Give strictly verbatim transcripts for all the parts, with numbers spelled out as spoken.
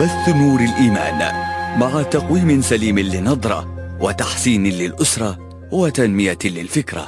بث نور الإيمان مع تقويم سليم للنظرة وتحسين للأسرة وتنمية للفكرة.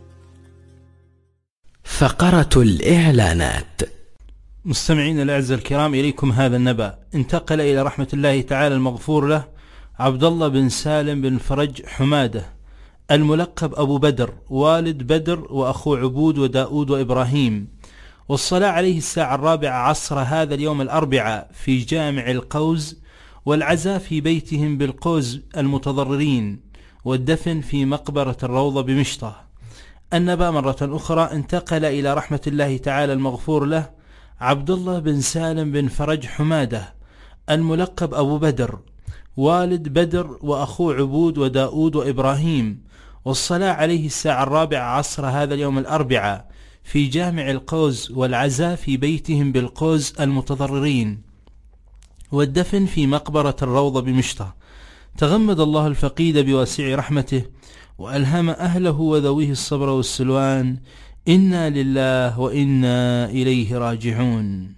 فقرة الإعلانات. مستمعين الأعزاء الكرام، إليكم هذا النبأ. انتقل إلى رحمة الله تعالى المغفور له عبد الله بن سالم بن فرج حمادة الملقب أبو بدر، والد بدر وأخو عبود وداود وإبراهيم، والصلاة عليه الساعة الرابعة عصر هذا اليوم الأربعاء في جامع القوز، والعزاء في بيتهم بالقوز المتضررين، والدفن في مقبرة الروضة بمشطة. النبأ مرة أخرى. انتقل إلى رحمة الله تعالى المغفور له عبد الله بن سالم بن فرج حمادة الملقب أبو بدر، والد بدر وأخو عبود وداود وإبراهيم، والصلاة عليه الساعة الرابعة عصر هذا اليوم الأربعاء في جامع القوز، والعزاء في بيتهم بالقوز المتضررين، والدفن في مقبرة الروضة بمشطة. تغمد الله الفقيد بواسع رحمته، وألهم أهله وذويه الصبر والسلوان. إنا لله وإنا إليه راجعون.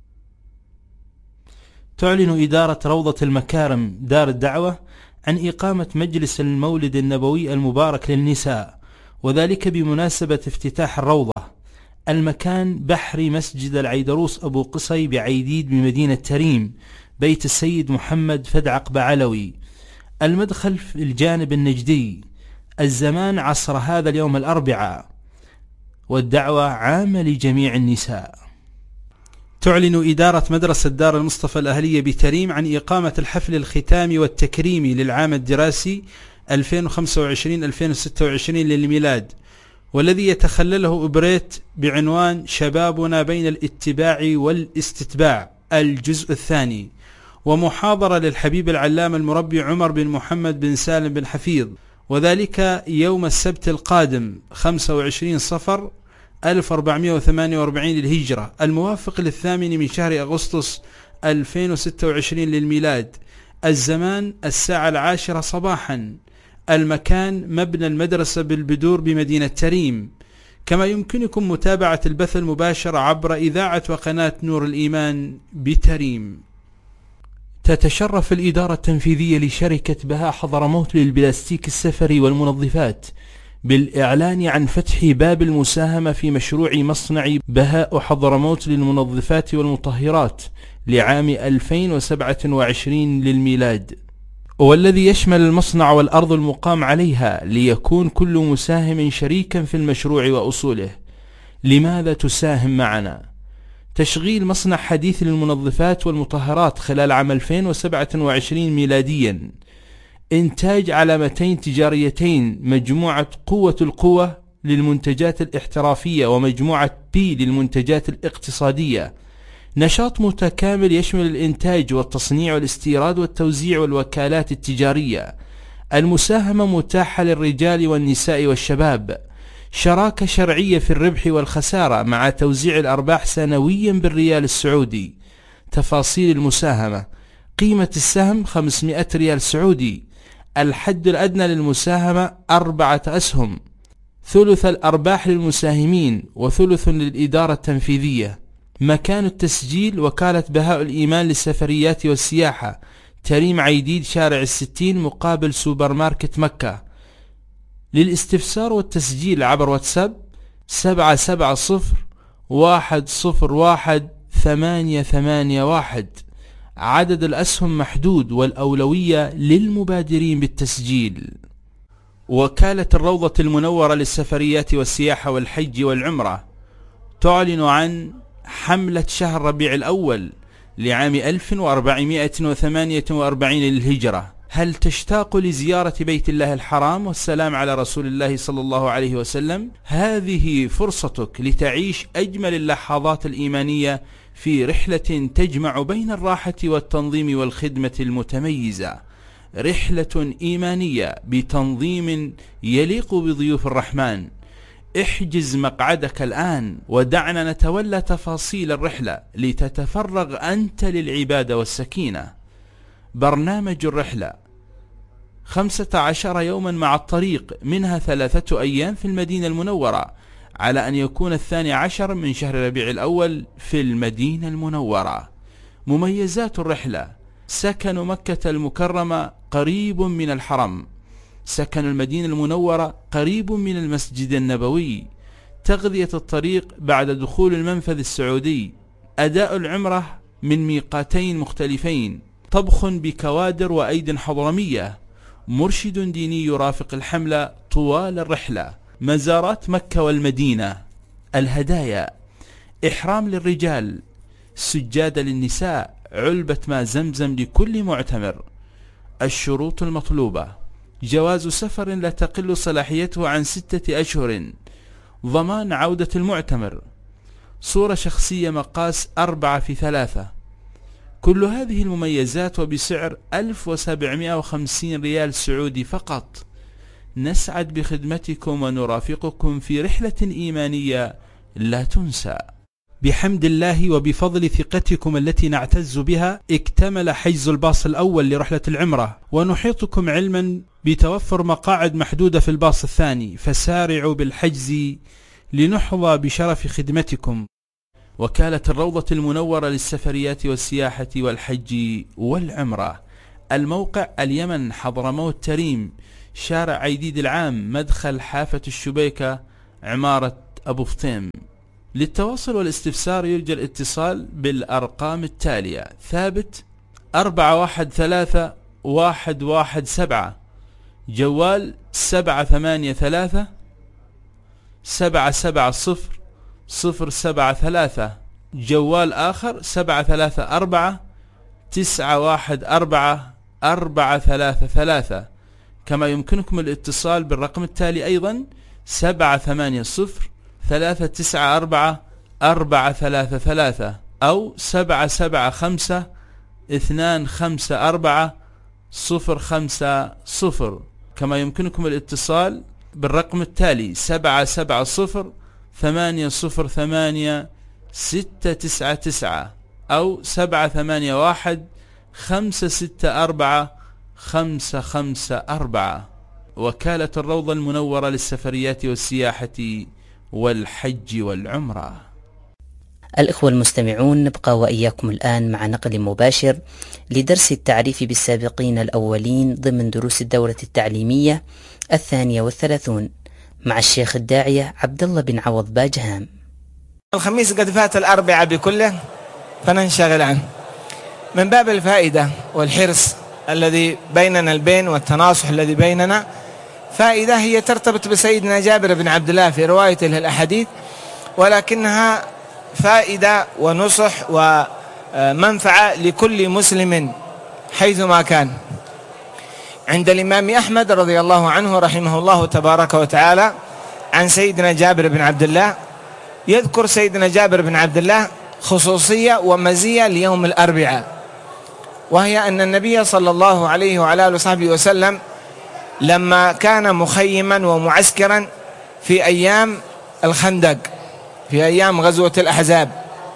تعلن إدارة روضة المكارم دار الدعوة عن إقامة مجلس المولد النبوي المبارك للنساء، وذلك بمناسبة افتتاح الروضة. المكان بحري مسجد العيدروس أبو قصي بعيديد بمدينة تريم، بيت السيد محمد فدعق بعلوي. المدخل في الجانب النجدي. الزمان عصر هذا اليوم الأربعاء، والدعوة عامة لجميع النساء. تعلن إدارة مدرسة دار المصطفى الأهلية بتريم عن إقامة الحفل الختامي والتكريمي للعام الدراسي ألفين وخمسة وعشرين ألفين وستة وعشرين للميلاد، والذي يتخلله إبريت بعنوان شبابنا بين الاتباع والاستتباع الجزء الثاني، ومحاضرة للحبيب العلام المربي عمر بن محمد بن سالم بن حفيظ، وذلك يوم السبت القادم خمسة وعشرين صفر ألف وأربعمائة وثمانية وأربعين للهجرة، الموافق للثامن من شهر أغسطس ألفين وستة وعشرين للميلاد. الزمان الساعة العاشرة صباحا. المكان مبنى المدرسة بالبدور بمدينة تريم. كما يمكنكم متابعة البث المباشر عبر إذاعة وقناة نور الإيمان بتريم. تتشرف الإدارة التنفيذية لشركة بهاء حضرموت للبلاستيك السفري والمنظفات بالإعلان عن فتح باب المساهمة في مشروع مصنع بهاء حضرموت للمنظفات والمطهرات لعام ألفين وسبعة وعشرين للميلاد، والذي يشمل المصنع والأرض المقام عليها، ليكون كل مساهم شريكا في المشروع وأصوله. لماذا تساهم معنا؟ تشغيل مصنع حديث للمنظفات والمطهرات خلال عام ألفين وسبعة وعشرين ميلاديا. إنتاج علامتين تجاريتين، مجموعة قوة القوة للمنتجات الاحترافية ومجموعة بي للمنتجات الاقتصادية. نشاط متكامل يشمل الإنتاج والتصنيع والاستيراد والتوزيع والوكالات التجارية. المساهمة متاحة للرجال والنساء والشباب. شراكة شرعية في الربح والخسارة مع توزيع الأرباح سنويا بالريال السعودي. تفاصيل المساهمة: قيمة السهم خمسمائة ريال سعودي. الحد الأدنى للمساهمة أربعة أسهم. ثلث الأرباح للمساهمين وثلث للإدارة التنفيذية. مكان التسجيل: وكالة بهاء الإيمان للسفريات والسياحة، تريم عيديد شارع الستين مقابل سوبر ماركت مكة. للاستفسار والتسجيل عبر واتساب سبعة سبعة صفر واحد صفر واحد ثمانية ثمانية واحد. عدد الأسهم محدود، والأولوية للمبادرين بالتسجيل. وكالة الروضة المنورة للسفريات والسياحة والحج والعمرة تعلن عن حملة شهر ربيع الأول لعام ألف وأربعمائة وثمانية وأربعين للهجرة. هل تشتاق لزيارة بيت الله الحرام والسلام على رسول الله صلى الله عليه وسلم؟ هذه فرصتك لتعيش أجمل اللحظات الإيمانية في رحلة تجمع بين الراحة والتنظيم والخدمة المتميزة. رحلة إيمانية بتنظيم يليق بضيوف الرحمن. احجز مقعدك الآن، ودعنا نتولى تفاصيل الرحلة لتتفرغ أنت للعبادة والسكينة. برنامج الرحلة: خمسة عشر يوما مع الطريق، منها ثلاثة أيام في المدينة المنورة، على أن يكون الثاني عشر من شهر ربيع الأول في المدينة المنورة. مميزات الرحلة: سكن مكة المكرمة قريب من الحرم، سكن المدينة المنورة قريب من المسجد النبوي، تغذية الطريق بعد دخول المنفذ السعودي، أداء العمرة من ميقاتين مختلفين، طبخ بكوادر وأيد حضرمية، مرشد ديني يرافق الحملة طوال الرحلة، مزارات مكة والمدينة، الهدايا، إحرام للرجال، سجادة للنساء، علبة ماء زمزم لكل معتمر. الشروط المطلوبة: جواز سفر لا تقل صلاحيته عن ستة أشهر، ضمان عودة المعتمر، صورة شخصية مقاس أربعة في ثلاثة. كل هذه المميزات وبسعر ألف وسبعمائة وخمسين ريال سعودي فقط. نسعد بخدمتكم ونرافقكم في رحلة إيمانية لا تنسى. بحمد الله وبفضل ثقتكم التي نعتز بها، اكتمل حجز الباص الأول لرحلة العمرة، ونحيطكم علما بتوفر مقاعد محدودة في الباص الثاني، فسارعوا بالحجز لنحظى بشرف خدمتكم. وكالة الروضة المنورة للسفريات والسياحة والحج والعمرة. الموقع: اليمن، حضرموت تريم، شارع عيديد العام، مدخل حافة الشبيكة، عمارة أبو فطيم. للتواصل والاستفسار يرجى الاتصال بالأرقام التالية: ثابت أربعة واحد ثلاثة واحد واحد سبعة، جوال سبعة ثمانية ثلاثة سبعة سبعة صفر صفر سبعة ثلاثة، جوال آخر سبعة ثلاثة أربعة تسعة واحد أربعة أربعة ثلاثة ثلاثة. كما يمكنكم الاتصال بالرقم التالي أيضا: سبعة ثمانية صفر ثلاثة تسعة أربعة أربعة ثلاثة ثلاثة، أو سبعة سبعة خمسة اثنان خمسة أربعة صفر خمسة صفر. كما يمكنكم الاتصال بالرقم التالي: سبعة سبعة صفر ثمانية صفر ثمانية ستة تسعة تسعة، أو سبعة ثمانية واحد خمسة ستة أربعة خمسة خمسة أربعة. وكالة الروضة المنورة للسفريات والسياحة والحج والعمرة. الإخوة المستمعون، نبقى وإياكم الآن مع نقل مباشر لدرس التعريف بالسابقين الأولين ضمن دروس الدورة التعليمية الثانية والثلاثون مع الشيخ الداعية عبد الله بن عوض باجهام. الخميس قد فات الأربعاء بكله فننشغل عنه من باب الفائدة والحرص الذي بيننا البين والتناصح الذي بيننا. فائدة هي ترتبط بسيدنا جابر بن عبد الله في روايته للأحاديث، ولكنها فائدة ونصح ومنفعة لكل مسلم حيثما كان. عند الإمام أحمد رضي الله عنه رحمه الله تبارك وتعالى عن سيدنا جابر بن عبد الله، يذكر سيدنا جابر بن عبد الله خصوصية ومزية ليوم الأربعاء، وهي أن النبي صلى الله عليه وعلى آله وصحبه وسلم لما كان مخيما ومعسكرا في أيام الخندق، في أيام غزوة الأحزاب،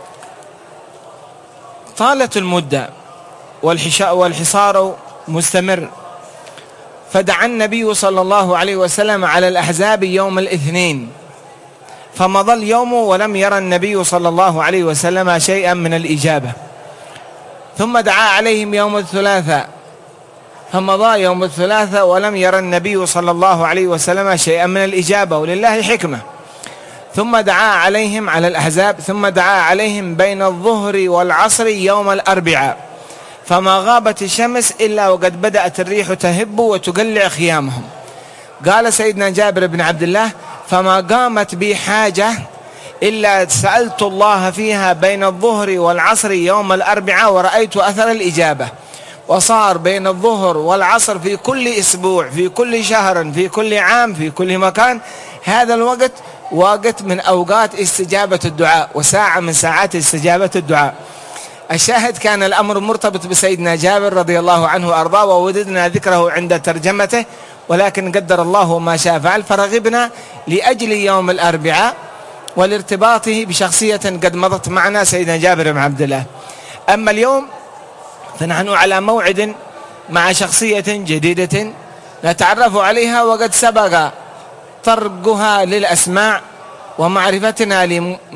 طالت المدة والحصار مستمر، فدعا النبي صلى الله عليه وسلم على الأحزاب يوم الاثنين، فمضى اليوم ولم يرى النبي صلى الله عليه وسلم شيئا من الإجابة، ثم دعا عليهم يوم الثلاثاء، فمضى يوم الثلاثاء ولم يرى النبي صلى الله عليه وسلم شيئا من الإجابة، ولله حكمة، ثم دعا عليهم على الأحزاب، ثم دعا عليهم بين الظهر والعصر يوم الأربعاء، فما غابت الشمس إلا وقد بدأت الريح تهب وتقلع خيامهم. قال سيدنا جابر بن عبد الله: فما قامت بي حاجة إلا سألت الله فيها بين الظهر والعصر يوم الأربعاء ورأيت أثر الإجابة. وصار بين الظهر والعصر في كل أسبوع، في كل شهر، في كل عام، في كل مكان، هذا الوقت وقت من أوقات استجابة الدعاء وساعة من ساعات استجابة الدعاء. الشاهد كان الأمر مرتبط بسيدنا جابر رضي الله عنه وأرضاه، ووددنا ذكره عند ترجمته، ولكن قدر الله ما شاء فعل، فرغبنا لأجل يوم الأربعاء والارتباطه بشخصية قد مضت معنا سيدنا جابر بن عبد الله. أما اليوم فنحن على موعد مع شخصية جديدة نتعرف عليها، وقد سبق طرقها للأسماع ومعرفتنا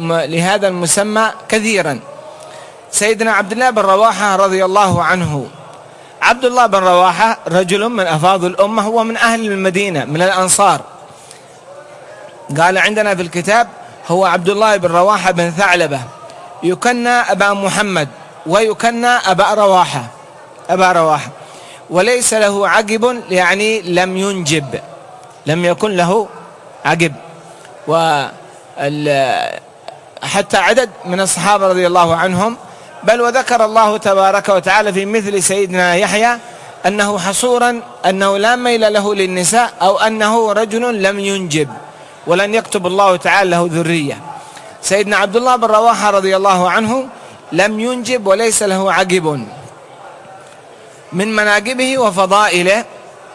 لهذا المسمى كثيرا. سيدنا عبد الله بن رواحة رضي الله عنه عبد الله بن رواحة رجل من أفاضل الأمة، هو من أهل المدينة من الأنصار. قال عندنا في الكتاب هو عبد الله بن رواحة بن ثعلبة، يكنى أبا محمد ويكنى أبا رواحة أبا رواحة وليس له عقب، يعني لم ينجب، لم يكن له عقب. وحتى عدد من الصحابة رضي الله عنهم، بل وذكر الله تبارك وتعالى في مثل سيدنا يحيى أنه حصورا أنه لا ميل له للنساء، أو أنه رجل لم ينجب ولن يكتب الله تعالى له ذرية. سيدنا عبد الله بن رواحة رضي الله عنه لم ينجب وليس له عقب. من مناقبه وفضائله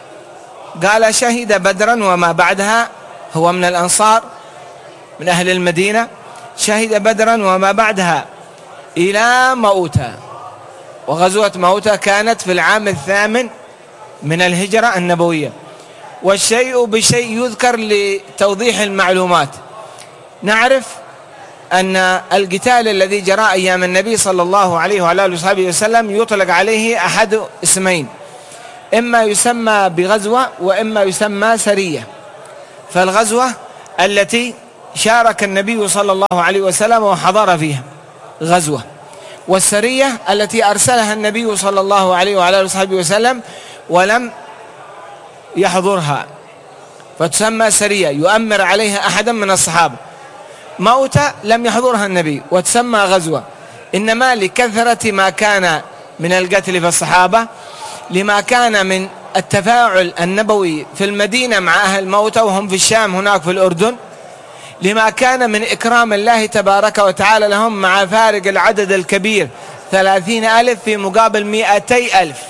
قال شهد بدرا وما بعدها، هو من الأنصار من أهل المدينة، شهد بدرا وما بعدها إلى مؤتة. وغزوة مؤتة كانت في العام الثامن من الهجرة النبوية. والشيء بشيء يذكر لتوضيح المعلومات. نعرف أن القتال الذي جرى أيام النبي صلى الله عليه وعلى آله وصحبه وسلم يطلق عليه أحد اسمين، إما يسمى بغزوة وإما يسمى سرية. فالغزوة التي شارك النبي صلى الله عليه وسلم وحضر فيها غزوة، والسرية التي أرسلها النبي صلى الله عليه وعلى آله وصحبه وسلم ولم يحضرها فتسمى سرية، يؤمر عليها أحدا من الصحابة. مؤتة لم يحضرها النبي وتسمى غزوة، إنما لكثرة ما كان من القتل في الصحابة، لما كان من التفاعل النبوي في المدينة مع أهل مؤتة وهم في الشام هناك في الأردن، لما كان من إكرام الله تبارك وتعالى لهم مع فارق العدد الكبير ثلاثين ألف في مقابل مئتي ألف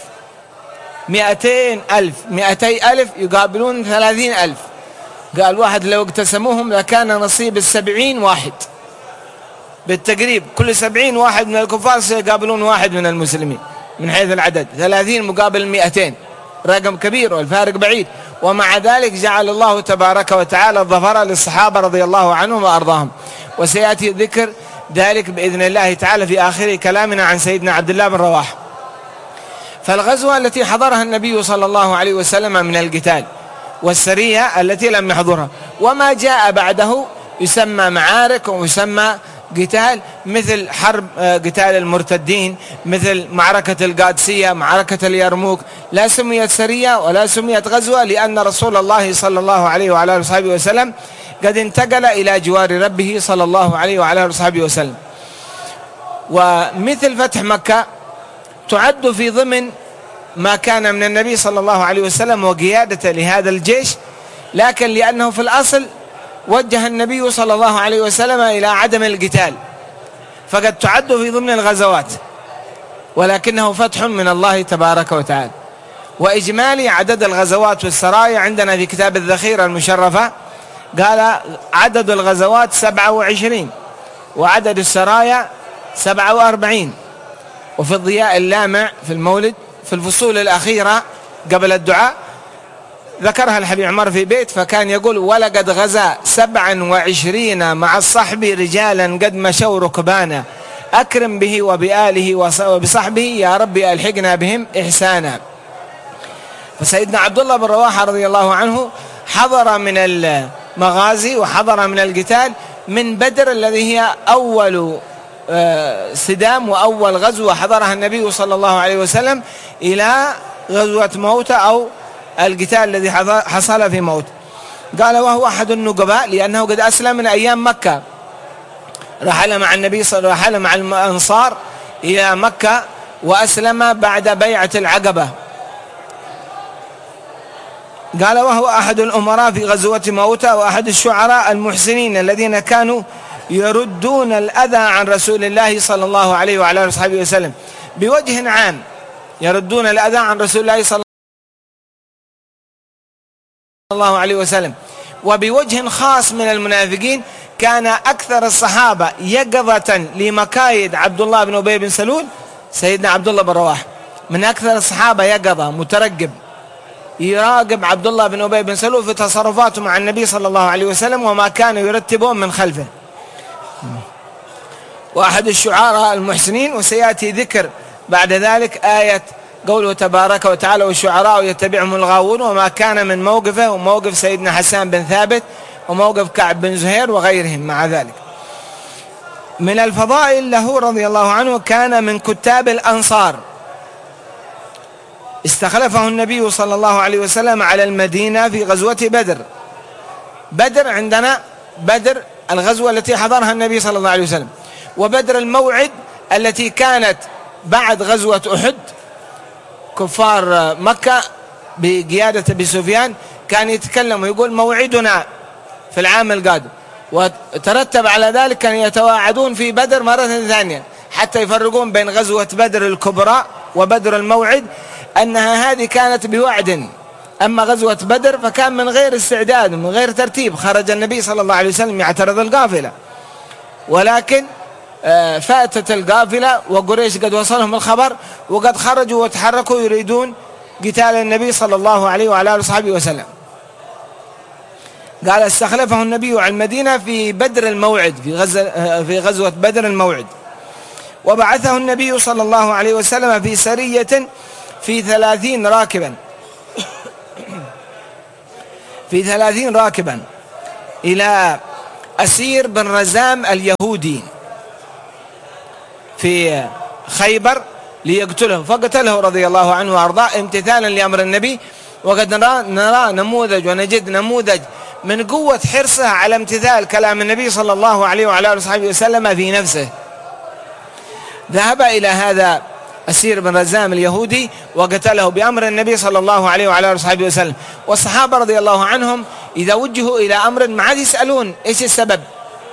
مئتين ألف مئتي ألف يقابلون ثلاثين ألف. قال واحد لو اقتسموهم لكان نصيب السبعين واحد بالتقريب، كل سبعين واحد من الكفار سيقابلون واحد من المسلمين من حيث العدد، ثلاثين مقابل مئتين، رقم كبير والفارق بعيد. ومع ذلك جعل الله تبارك وتعالى الظفر للصحابة رضي الله عنهم وأرضاهم، وسيأتي ذكر ذلك بإذن الله تعالى في آخر كلامنا عن سيدنا عبد الله بن رواحة. فالغزوة التي حضرها النبي صلى الله عليه وسلم من القتال، والسرية التي لم يحضرها، وما جاء بعده يسمى معارك ويسمى قتال، مثل حرب قتال المرتدين، مثل معركة القادسية، معركة اليرموك. لا سميت سرية ولا سميت غزوة، لأن رسول الله صلى الله عليه وعلى آله وصحبه وسلم قد انتقل إلى جوار ربه صلى الله عليه وعلى آله وصحبه وسلم. ومثل فتح مكة تعد في ضمن ما كان من النبي صلى الله عليه وسلم وقيادته لهذا الجيش، لكن لأنه في الأصل وجه النبي صلى الله عليه وسلم إلى عدم القتال، فقد تعد في ضمن الغزوات، ولكنه فتح من الله تبارك وتعالى. وإجمالي عدد الغزوات والسرايا عندنا في كتاب الذخيرة المشرفة قال عدد الغزوات سبعة وعشرين وعدد السرايا سبعة وأربعين. وفي الضياء اللامع في المولد في الفصول الأخيرة قبل الدعاء ذكرها الحبيب عمر في بيت، فكان يقول ولقد غزا سبعا وعشرين مع الصحب رجالا قد مشوا ركبانا، أكرم به وبآله وبصحبه يا ربي ألحقنا بهم إحسانا. فسيدنا عبد الله بن رواحة رضي الله عنه حضر من المغازي وحضر من القتال من بدر الذي هي أول صدام وأول غزوة حضرها النبي صلى الله عليه وسلم، إلى غزوة مؤتة أو القتال الذي حصل في مؤتة. قال وهو أحد النقباء لأنه قد أسلم من أيام مكة، رحل مع النبي صلى الله عليه وسلم مع الأنصار إلى مكة وأسلم بعد بيعة العقبة. قال وهو أحد الأمراء في غزوة مؤتة وأحد الشعراء المحسنين الذين كانوا يردون الأذى عن رسول الله صلى الله عليه وعلى آله وصحبه وسلم بوجه عام، يردون الأذى عن رسول الله صلى الله عليه وسلم، وبوجه خاص من المنافقين. كان أكثر الصحابة يقظة لمكايد عبد الله بن أبي بن سلول سيدنا عبد الله بن رواحة، من أكثر الصحابة يقظة مترقب يراقب عبد الله بن أبي بن سلول في تصرفاته مع النبي صلى الله عليه وسلم وما كانوا يرتبون من خلفه. وأحد الشعراء المحسنين، وسيأتي ذكر بعد ذلك آية قوله تبارك وتعالى والشعراء يتبعهم الغاوون، وما كان من موقفه وموقف سيدنا حسان بن ثابت وموقف كعب بن زهير وغيرهم. مع ذلك من الفضائل له رضي الله عنه كان من كتاب الأنصار، استخلفه النبي صلى الله عليه وسلم على المدينة في غزوة بدر. بدر عندنا بدر الغزوة التي حضرها النبي صلى الله عليه وسلم، وبدر الموعد التي كانت بعد غزوة أحد. كفار مكة بقيادة أبي سفيان كان يتكلم ويقول موعدنا في العام القادم، وترتب على ذلك كان يتواعدون في بدر مرة ثانية حتى يفرقون بين غزوة بدر الكبرى وبدر الموعد، أنها هذه كانت بوعد، أما غزوة بدر فكان من غير استعداد من غير ترتيب. خرج النبي صلى الله عليه وسلم يعترض القافلة، ولكن فاتت القافلة وقريش قد وصلهم الخبر وقد خرجوا وتحركوا يريدون قتال النبي صلى الله عليه وعلى آله وصحبه وسلم. قال استخلفه النبي على المدينة في بدر الموعد، في غزوة في غزوة بدر الموعد، وبعثه النبي صلى الله عليه وسلم في سرية في ثلاثين راكبا في ثلاثين راكبا إلى أسير بن رزام اليهودي في خيبر ليقتله، فقتله رضي الله عنه وأرضاه امتثالا لأمر النبي. وقد نرى, نرى نموذج ونجد نموذج من قوة حرصه على امتثال كلام النبي صلى الله عليه وعلى آله وصحبه وسلم في نفسه. ذهب إلى هذا أسير بن رزام اليهودي وقتله بأمر النبي صلى الله عليه وعلى آله وصحبه وسلم. والصحابة رضي الله عنهم إذا وجهوا إلى أمر ما عاد يسألون إيش السبب،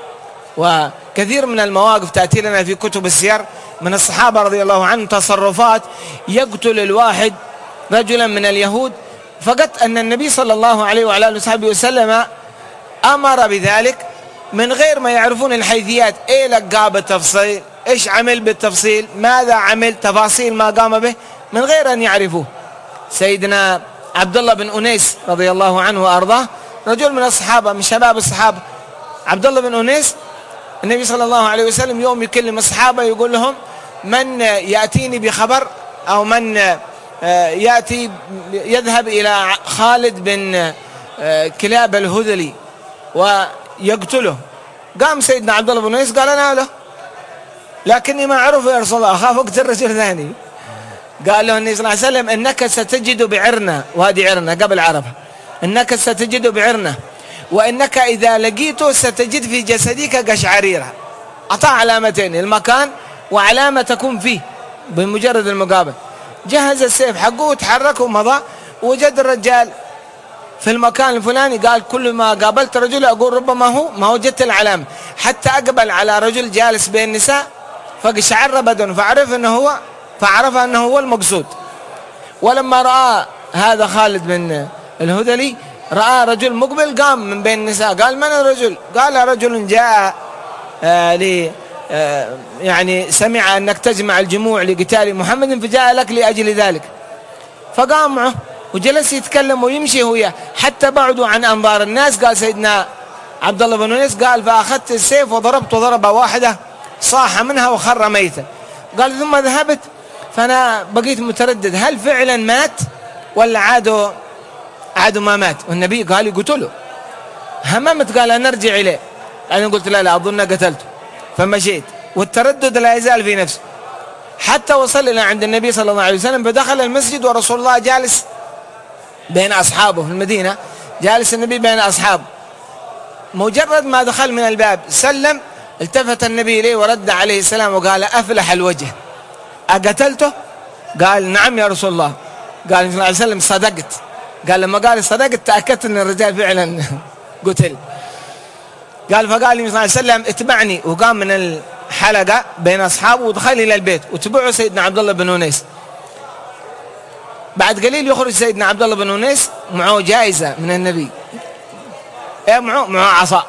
وكثير من المواقف تأتي لنا في كتب السير من الصحابة رضي الله عنهم تصرفات يقتل الواحد رجلا من اليهود فقط أن النبي صلى الله عليه وعلى آله وصحبه وسلم أمر بذلك من غير ما يعرفون الحيثيات، إيه لقى بالتفصيل، إيش عمل بالتفصيل، ماذا عمل، تفاصيل ما قام به من غير أن يعرفوه. سيدنا عبد الله بن أنيس رضي الله عنه وأرضاه رجل من الصحابة من شباب الصحابة. عبد الله بن أنيس النبي صلى الله عليه وسلم يوم يكلم الصحابة يقول لهم من يأتيني بخبر أو من يأتي يذهب إلى خالد بن كلاب الهذلي ويقتله. قام سيدنا عبد الله بن أنيس قال أنا له، لكني ما أعرف يا رسول الله أخاف أقتل رجل ثاني. قال له النبي صلى الله عليه وسلم إنك ستجد بعرنا، وهذه عرنا قبل عرفة، إنك ستجد بعرنا وإنك إذا لقيته ستجد في جسدك قشعريرة. أعطاه علامتين، المكان وعلامة تكون فيه بمجرد المقابل. جهز السيف حقه وتحرك ومضى، وجد الرجال في المكان الفلاني. قال كل ما قابلت رجل أقول ربما هو، ما وجدت العلامة، حتى أقبل على رجل جالس بين النساء فقشعر بدنه فعرف أنه هو فعرف أنه هو المقصود. ولما رأى هذا خالد بن الهذلي رأى رجل مقبل قام من بين النساء. قال من الرجل؟ قال رجل جاء آه لي آه يعني سمع أنك تجمع الجموع لقتال محمد فجاء لك لأجل ذلك. فقام معه وجلس يتكلم ويمشي هو حتى بعدوا عن أنظار الناس. قال سيدنا عبد الله بن أنيس قال فأخذت السيف وضربت ضربة واحدة صاح منها وخر ميتا. قال ثم ذهبت فأنا بقيت متردد هل فعلا مات ولا عادوا عادوا ما مات. والنبي قال يقتله. هممت قال نرجع إليه. أنا قلت لا لا أظن قتلته، فمشيت والتردد لا يزال في نفسه حتى وصل إلى عند النبي صلى الله عليه وسلم. فدخل المسجد ورسول الله جالس بين أصحابه في المدينة، جالس النبي بين أصحابه. مجرد ما دخل من الباب سلم التفت النبي إليه ورد عليه السلام وقال أفلح الوجه، أقتلته؟ قال نعم يا رسول الله. قال صلى الله عليه وسلم صدقت. قال لما قال صدقت تأكدت أن الرجال فعلا قتل. قال فقال النبي صلى الله عليه وسلم اتبعني، وقام من الحلقة بين أصحابه ودخل إلى البيت وتبعه سيدنا عبد الله بن أنيس. بعد قليل يخرج سيدنا عبد الله بن أنيس معه جائزة من النبي، ايه معه معه عصا.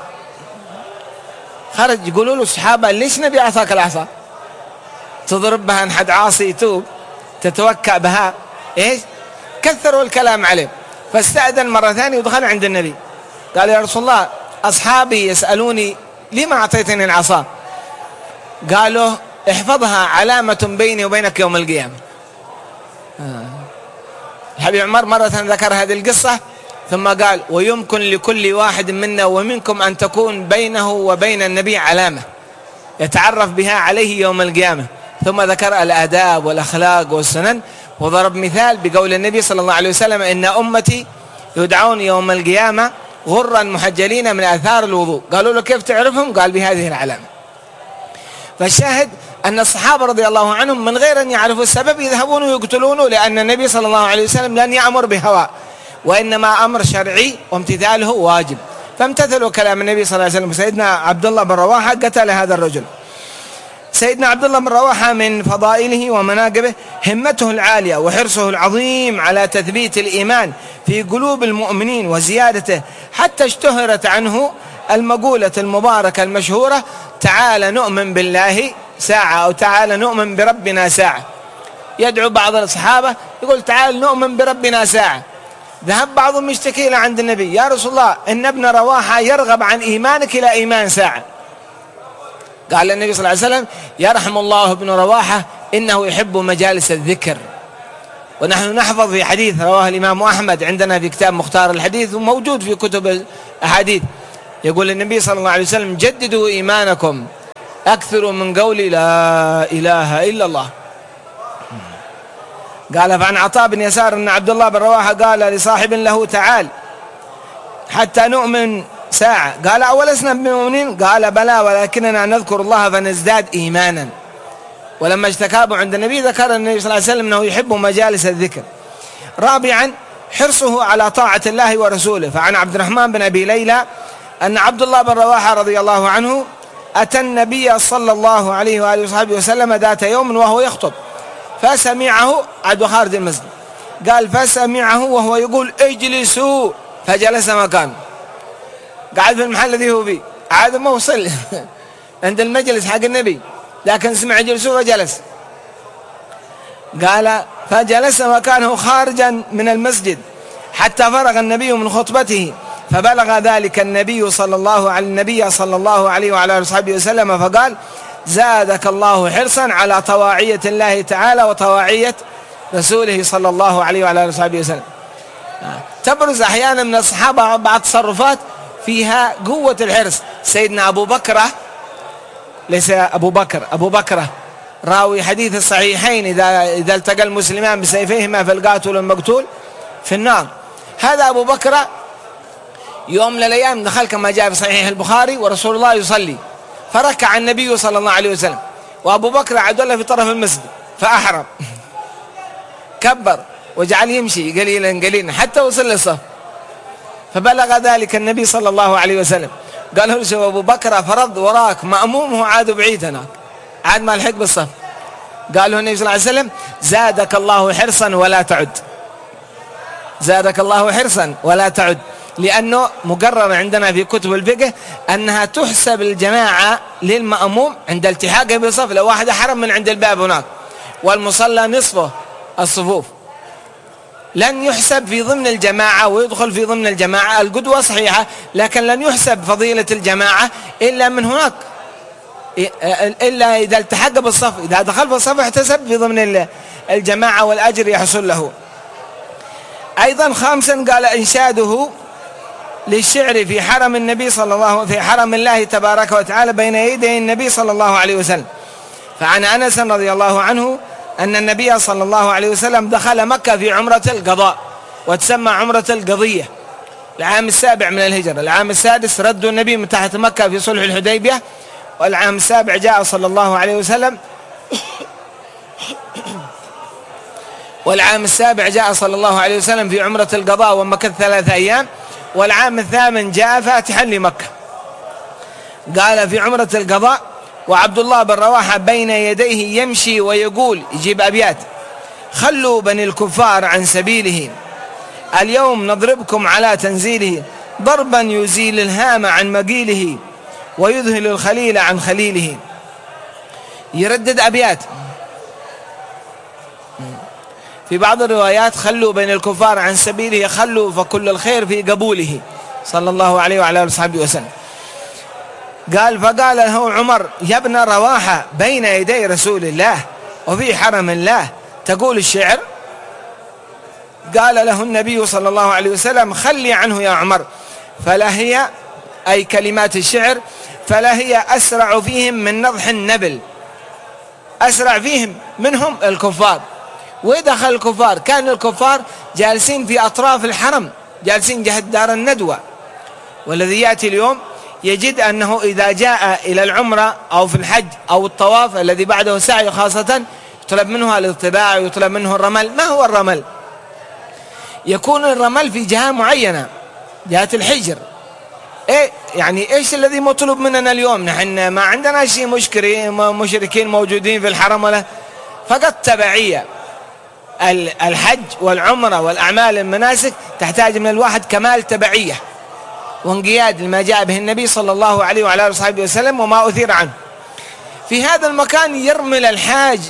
خرج يقولوا له الصحابة ليش نبي أعطاك العصا؟ تضرب بها أن حد عاصي يتوب، تتوكأ بها، ايش؟ كثروا الكلام عليه. فاستأذن مرة ثانية ودخل عند النبي. قال يا رسول الله أصحابي يسألوني لما أعطيتني العصا؟ قالوا احفظها علامة بيني وبينك يوم القيامة. الحبيب عمر مرة ذكر هذه القصة ثم قال ويمكن لكل واحد منا ومنكم أن تكون بينه وبين النبي علامة يتعرف بها عليه يوم القيامة. ثم ذكر الآداب والأخلاق والسنن وضرب مثال بقول النبي صلى الله عليه وسلم إن أمتي يدعون يوم القيامة غرا محجلين من آثار الوضوء. قالوا له كيف تعرفهم؟ قال بهذه العلامة. فالشاهد أن الصحابة رضي الله عنهم من غير أن يعرفوا السبب يذهبون ويقتلونه، لأن النبي صلى الله عليه وسلم لن يأمر بهوى وإنما أمر شرعي وامتثاله واجب، فامتثلوا كلام النبي صلى الله عليه وسلم. سيدنا عبد الله بن رواحة قتل هذا الرجل. سيدنا عبد الله بن رواحة من فضائله ومناقبه همته العالية وحرصه العظيم على تثبيت الإيمان في قلوب المؤمنين وزيادته، حتى اشتهرت عنه المقولة المباركة المشهورة تعال نؤمن بالله ساعة أو تعال نؤمن بربنا ساعة. يدعو بعض الصحابة يقول تعال نؤمن بربنا ساعة. ذهب بعضهم يشتكي له عند النبي يا رسول الله إن ابن رواحة يرغب عن إيمانك إلى إيمان ساعة. قال النبي صلى الله عليه وسلم يرحم الله ابن رواحة إنه يحب مجالس الذكر. ونحن نحفظ في حديث رواه الإمام أحمد عندنا في كتاب مختار الحديث وموجود في كتب الأحاديث، يقول النبي صلى الله عليه وسلم جددوا إيمانكم أكثروا من قول لا إله إلا الله. قال فعن عطاء بن يسار أن عبد الله بن رواحة قال لصاحب له تعال حتى نؤمن ساعة. قال أولسنا بمؤمنين؟ قال بلى ولكننا نذكر الله فنزداد إيمانا. ولما اشتكابوا عند النبي ذكر النبي صلى الله عليه وسلم أنه يحب مجالس الذكر. رابعا حرصه على طاعة الله ورسوله. فعن عبد الرحمن بن أبي ليلى أن عبد الله بن رواحة رضي الله عنه أتى النبي صلى الله عليه وآله وصحبه وسلم ذات يوم وهو يخطب فسمعه عند خارج المسجد. قال فسمعه وهو يقول اجلسوا فجلس مكانه. قاعد في المحل الذي هو فيه عاد ما وصل عند المجلس حق النبي لكن سمع اجلسوا فجلس. قال فجلس مكانه خارجا من المسجد حتى فرغ النبي من خطبته فبلغ ذلك النبي صلى الله على النبي صلى الله عليه وعلى اله وصحبه وسلم فقال زادك الله حرصا على طواعية الله تعالى وطواعية رسوله صلى الله عليه وعلى اله وصحبه وسلم. تبرز احيانا من الصحابة بعض تصرفات فيها قوة الحرص. سيدنا أبو بكر ليس أبو بكر أبو بكر راوي حديث الصحيحين إذا إذا التقى المسلمان بسيفيهما فالقاتل والمقتول في النار. هذا أبو بكر يوم من الأيام دخل كما جاء في صحيح البخاري ورسول الله يصلي فركع النبي صلى الله عليه وسلم وأبو بكر عدل في طرف المسجد فأحرم كبر وجعل يمشي قليلا قليلا حتى وصل للصف فبلغ ذلك النبي صلى الله عليه وسلم قال له أبو بكر فرض وراك مأمومه عاد بعيد هناك عاد ما الحق بالصف. قال له النبي صلى الله عليه وسلم زادك الله حرصا ولا تعد زادك الله حرصا ولا تعد لأنه مقرر عندنا في كتب الفقه أنها تحسب الجماعة للمأموم عند التحاقه بالصف. لو واحد حرم من عند الباب هناك والمصلى نصفه الصفوف لن يحسب في ضمن الجماعة ويدخل في ضمن الجماعة. القدوة صحيحة لكن لن يحسب فضيلة الجماعة إلا من هناك إلا إذا التحق بالصف. إذا دخل بالصف احتسب في ضمن الجماعة والأجر يحصل له. أيضا خامسا قال إنشاده للشعر في حرم النبي صلى الله في حرم الله تبارك وتعالى بين يدي النبي صلى الله عليه وسلم. فعن أنس رضي الله عنه أن النبي صلى الله عليه وسلم دخل مكة في عمرة القضاء وتسمى عمرة القضية العام السابع من الهجرة. العام السادس ردوا النبي من تحت مكة في صلح الحديبية والعام السابع جاء صلى الله عليه وسلم والعام السابع جاء صلى الله عليه وسلم في عمرة القضاء ومكث ثلاثة أيام والعام الثامن جاء فاتحا لمكة. قال في عمرة القضاء وعبد الله بن رواحة بين يديه يمشي ويقول يجيب أبيات خلوا بني الكفار عن سبيله اليوم نضربكم على تنزيله ضربا يزيل الهام عن مقيله ويذهل الخليل عن خليله. يردد أبيات في بعض الروايات خلوا بين الكفار عن سبيله خلوا فكل الخير في قبوله صلى الله عليه وعلى آله وصحبه وسلم. قال فقال له عمر يا ابن رواحة بين يدي رسول الله وفي حرم الله تقول الشعر قال له النبي صلى الله عليه وسلم خلي عنه يا عمر، فلا هي أي كلمات الشعر فلا هي أسرع فيهم من نضح النبل، أسرع فيهم منهم الكفار. ودخل الكفار، كان الكفار جالسين في أطراف الحرم، جالسين جهة دار الندوة. والذي يأتي اليوم يجد أنه إذا جاء إلى العمرة أو في الحج أو الطواف الذي بعده سعي خاصة يطلب منه الاطباع ويطلب منه الرمل. ما هو الرمل؟ يكون الرمل في جهة معينة، جهة الحجر. إيه يعني إيش الذي مطلوب مننا اليوم؟ نحن ما عندنا شيء مشكرين مشركين موجودين في الحرم ولا، فقط تبعية. الحج والعمرة والأعمال المناسك تحتاج من الواحد كمال تبعية وانقياد لما جاء به النبي صلى الله عليه وعلى آله وصحبه وسلم وما أثير عنه. في هذا المكان يرمل الحاج،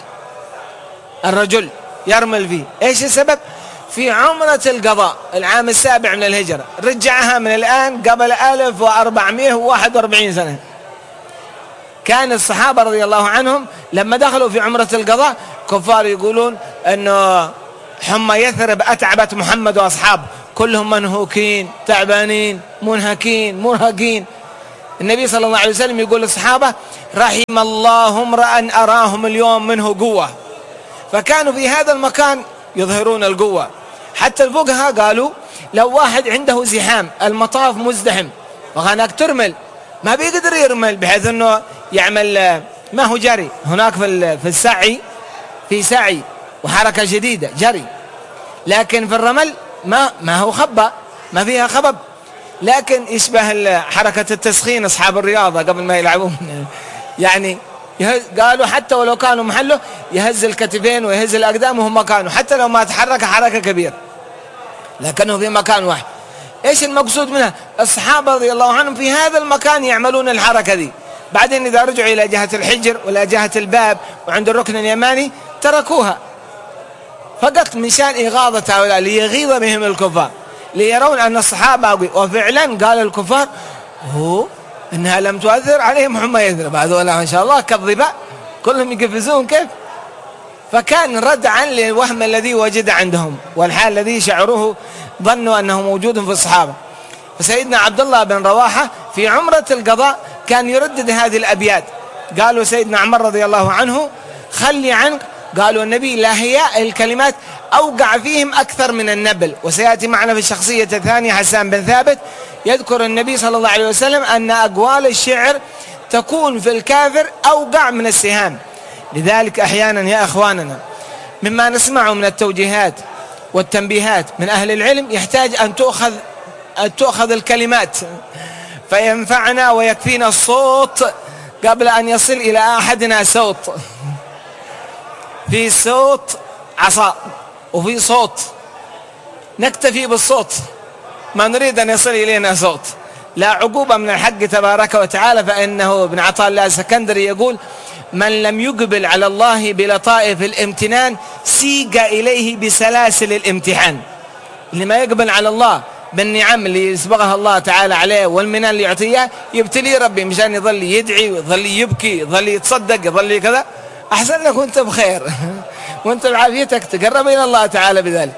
الرجل يرمل فيه. إيش السبب؟ في عمرة القضاء العام السابع من الهجرة، رجعها من الآن قبل ألف وأربعمائة وواحد وأربعين سنة. كان الصحابة رضي الله عنهم لما دخلوا في عمرة القضاء كفار يقولون أنه حمى يثرب أتعبت محمد وأصحابه، كلهم منهوكين تعبانين منهكين مرهقين. النبي صلى الله عليه وسلم يقول للصحابة رحم الله امرأ أراهم اليوم منه قوة. فكانوا في هذا المكان يظهرون القوة. حتى الفقهاء قالوا لو واحد عنده زحام، المطاف مزدحم وهناك ترمل، ما بيقدر يرمل بحيث أنه يعمل، ما هو جري هناك في السعي، في سعي وحركة شديدة جري، لكن في الرمل ما ما هو خبة، ما فيها خبب، لكن يشبه حركة التسخين أصحاب الرياضة قبل ما يلعبون. يعني قالوا حتى ولو كانوا محله يهز الكتفين ويهز الأقدام وهم مكانه، حتى لو ما تحرك حركة كبيرة لكنه في مكان واحد. إيش المقصود منها؟ الصحابة رضي الله عنهم في هذا المكان يعملون الحركة دي. بعدين إذا رجعوا إلى جهة الحجر ولا جهة الباب وعند الركن اليماني تركوها فقط مشان إغاظة هؤلاء، ليغيظ بهم الكفار، ليرون أن الصحابة قوي. وفعلا قال الكفار هو إنها لم تؤثر عليهم حمى يثرب، هذول ما شاء الله كالظباء كلهم يقفزون كيف. فكان ردعا للوهم الذي وجد عندهم والحال الذي شعروه ظنوا أنه موجود في الصحابة. فسيدنا عبد الله بن رواحة في عمرة القضاء كان يردد هذه الأبيات. قالوا سيدنا عمر رضي الله عنه خلي عنك، قالوا النبي لا هي الكلمات أوقع فيهم أكثر من النبل. وسيأتي معنا في الشخصية الثانية حسان بن ثابت يذكر النبي صلى الله عليه وسلم أن أقوال الشعر تكون في الكافر أوقع من السهام. لذلك أحيانا يا أخواننا مما نسمعه من التوجيهات والتنبيهات من أهل العلم يحتاج أن تؤخذ أن تؤخذ الكلمات فينفعنا ويكفينا الصوت قبل أن يصل إلى أحدنا صوت. في صوت عصا وفي صوت، نكتفي بالصوت، ما نريد أن يصل إلينا صوت. لا عقوبة من الحق تبارك وتعالى، فإنه ابن عطاء الله السكندري يقول من لم يقبل على الله بلطائف الامتنان سيق إليه بسلاسل الامتحان. اللي ما يقبل على الله بالنعم اللي يسبغها الله تعالى عليه والمنان اللي يعطيه يبتلي ربي مشان يظل يدعي ويظل يبكي يظل يتصدق يظل كذا، أحسن لك وانت بخير وانت بعافيتك تقرب إلى الله تعالى بذلك.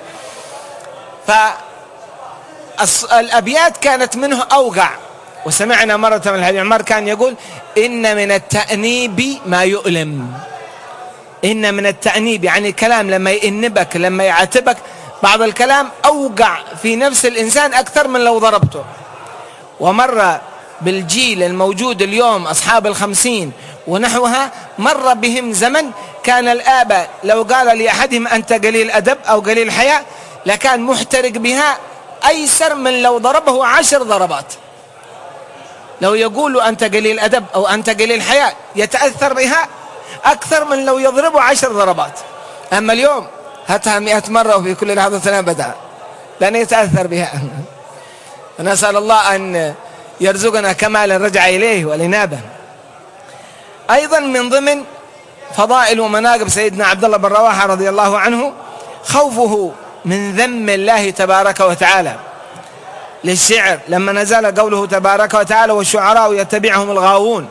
فالأبيات كانت منه أوقع. وسمعنا مرة من الحديث عمر كان يقول إن من التأنيب ما يؤلم. إن من التأنيب يعني كلام لما يأنبك لما يعاتبك بعض الكلام أوقع في نفس الإنسان أكثر من لو ضربته. ومر بالجيل الموجود اليوم أصحاب الخمسين ونحوها مر بهم زمن كان الآباء لو قال لأحدهم أنت قليل أدب أو قليل حياء لكان محترق بها أيسر من لو ضربه عشر ضربات. لو يقول أنت قليل أدب أو أنت قليل حياء يتأثر بها أكثر من لو يضربه عشر ضربات. أما اليوم هاتها مئة مرة وفي كل لحظة أبدا لن يتأثر بها. نسأل الله أن يرزقنا كمالا رجع إليه والإنابة. أيضا من ضمن فضائل ومناقب سيدنا عبد الله بن رواحة رضي الله عنه خوفه من ذم الله تبارك وتعالى للشعر لما نزل قوله تبارك وتعالى والشعراء يتبعهم الغاوون.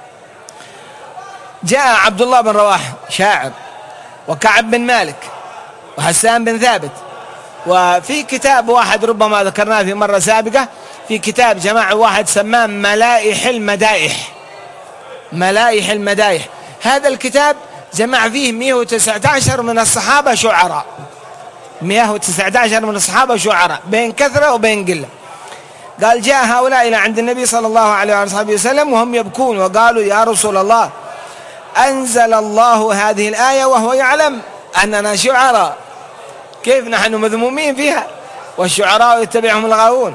جاء عبد الله بن رواحة شاعر وكعب بن مالك وحسان بن ثابت وفي كتاب واحد ربما ذكرناه في مرة سابقة، في كتاب جماعة واحد سماه ملائح المدائح، ملائح المدائح. هذا الكتاب جمع فيه مئة وتسعة عشر من الصحابة شعراء، مئة وتسعة عشر من الصحابة شعراء بين كثرة وبين قلة. قال جاء هؤلاء إلى عند النبي صلى الله عليه وصحبه وسلم وهم يبكون وقالوا يا رسول الله أنزل الله هذه الآية وهو يعلم أننا شعراء، كيف نحن مذمومين فيها والشعراء يتبعهم الغاوون؟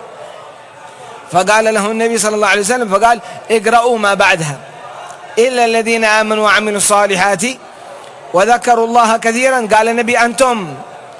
فقال له النبي صلى الله عليه وسلم، فقال اقرأوا ما بعدها إلا الذين آمنوا وعملوا الصالحات وذكروا الله كثيرا. قال النبي أنتم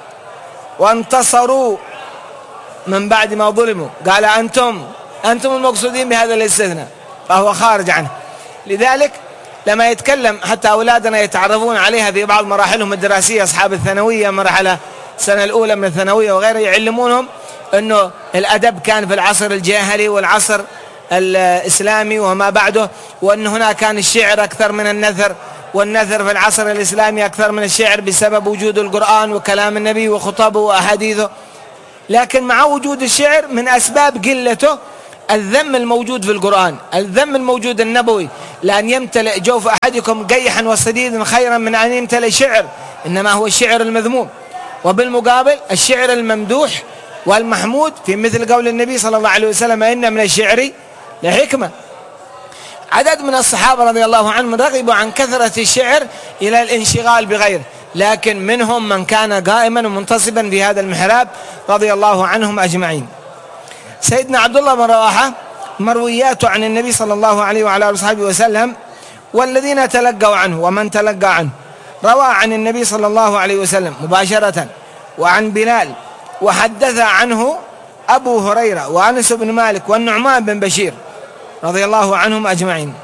وانتصروا من بعد ما ظلموا، قال أنتم أنتم المقصودين بهذا الاستثناء، فهو خارج عنه. لذلك لما يتكلم حتى أولادنا يتعرفون عليها في بعض مراحلهم الدراسية، أصحاب الثانوية، مرحلة السنة الأولى من الثانوية وغيره، يعلمونهم أنه الأدب كان في العصر الجاهلي والعصر الإسلامي وما بعده، وأن هنا كان الشعر أكثر من النثر، والنثر في العصر الإسلامي أكثر من الشعر بسبب وجود القرآن وكلام النبي وخطبه وأحاديثه. لكن مع وجود الشعر من أسباب قلته الذم الموجود في القرآن، الذم الموجود النبوي، لأن يمتلئ جوف أحدكم قيحا وصديدا خيرا من أن يمتلئ شعر، إنما هو الشعر المذموم. وبالمقابل الشعر الممدوح والمحمود في مثل قول النبي صلى الله عليه وسلم إن من الشعر لحكمة. عدد من الصحابة رضي الله عنهم رغبوا عن كثرة الشعر إلى الانشغال بغيره، لكن منهم من كان قائما ومنتصبا في هذا المحراب رضي الله عنهم أجمعين. سيدنا عبد الله بن رواحة مروياته عن النبي صلى الله عليه وعلى آله وصحبه وسلم والذين تلقوا عنه ومن تلقى عنه، روى عن النبي صلى الله عليه وسلم مباشرة وعن بلال، وحدث عنه أبو هريرة وأنس بن مالك والنعمان بن بشير رضي الله عنهم أجمعين.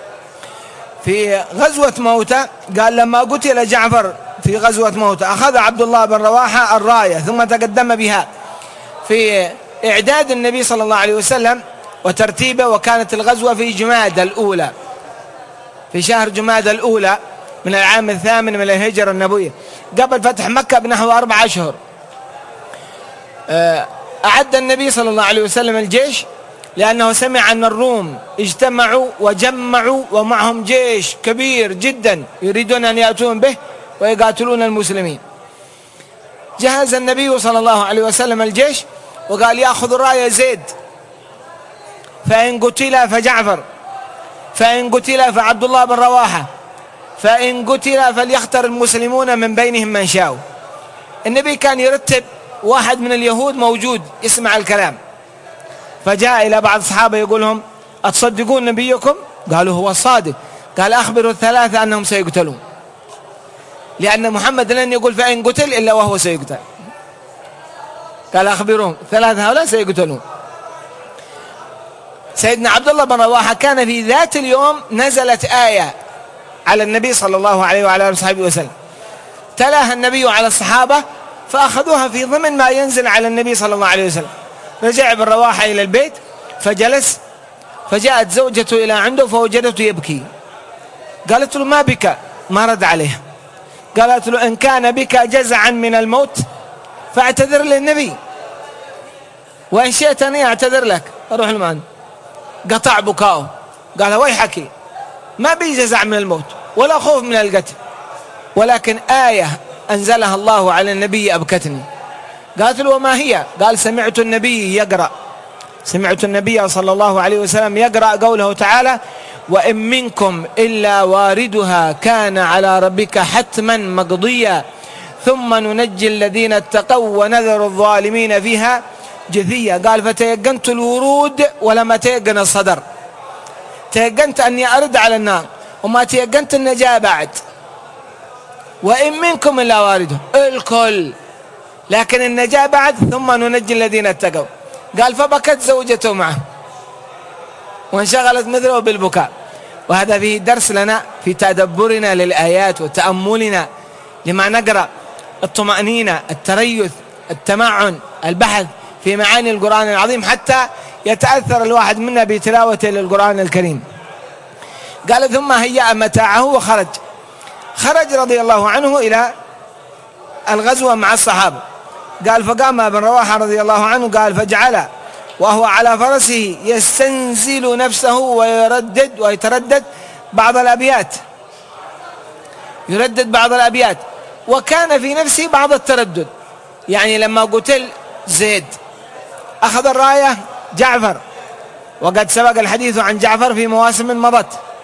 في غزوة موتة قال لما قتل جعفر في غزوة موتة أخذ عبد الله بن رواحة الراية ثم تقدم بها في إعداد النبي صلى الله عليه وسلم وترتيبه، وكانت الغزوة في جمادى الأولى، في شهر جمادى الأولى من العام الثامن من الهجرة النبوية قبل فتح مكة بنحو أربع أشهر. أعد النبي صلى الله عليه وسلم الجيش لأنه سمع أن الروم اجتمعوا وجمعوا ومعهم جيش كبير جدا يريدون أن يأتون به ويقاتلون المسلمين. جهز النبي صلى الله عليه وسلم الجيش وقال يأخذ راية زيد، فإن قتل فجعفر، فإن قتل فعبد الله بن رواحة، فإن قتل فليختر المسلمون من بينهم من شاءوا. النبي كان يرتب، واحد من اليهود موجود يسمع الكلام، فجاء إلى بعض الصحابة يقولهم أتصدقون نبيكم؟ قالوا هو الصادق. قال أخبروا الثلاثة أنهم سيقتلون، لأن محمد لن يقول فإن قتل إلا وهو سيقتل. قال أخبرهم ثلاثة هؤلاء سيقتلون. سيدنا عبد الله بن رواحة كان في ذات اليوم نزلت آية على النبي صلى الله عليه وعلى آله وصحبه وسلم، تلاها النبي على الصحابة فأخذوها في ضمن ما ينزل على النبي صلى الله عليه وسلم. رجع بن رواحة إلى البيت فجلس، فجاءت زوجته إلى عنده فوجدته يبكي. قالت له ما بك؟ ما رد عليها. قالت له إن كان بك جزعا من الموت فاعتذر للنبي، وإن شئت أن أعتذر لك أروح المان. قطع بكاؤه، قال ويحك، ما بي جزع من الموت ولا خوف من القتل، ولكن آية أنزلها الله على النبي أبكتني. قالت له وما هي؟ قال سمعت النبي يقرأ سمعت النبي صلى الله عليه وسلم يقرأ قوله تعالى وإن منكم إلا واردها كان على ربك حتما مقضيا ثم ننجي الذين اتقوا ونذر الظالمين فيها جثيا. قال فتيقنت الورود ولما تيقن الصدر، تيقنت أني أرد على النار وما تيقنت النجاة بعد. وإن منكم إلا وارده الكل، لكن النجاة بعد ثم ننجي الذين اتقوا. قال فبكت زوجته معه وانشغلت مثله بالبكاء. وهذا فيه درس لنا في تدبرنا للآيات وتأملنا لما نقرأ، الطمأنينة، التريث، التمعن، البحث في معاني القرآن العظيم حتى يتأثر الواحد منا بتلاوته للقرآن الكريم. قال ثم هيأ متاعه وخرج. خرج رضي الله عنه إلى الغزوة مع الصحابة، قال فقام ابن رواحة رضي الله عنه قال فجعل وهو على فرسه يستنزل نفسه ويردد ويتردد بعض الأبيات، يردد بعض الأبيات، وكان في نفسه بعض التردد. يعني لما قتل زيد أخذ الراية جعفر، وقد سبق الحديث عن جعفر في مواسم مضت،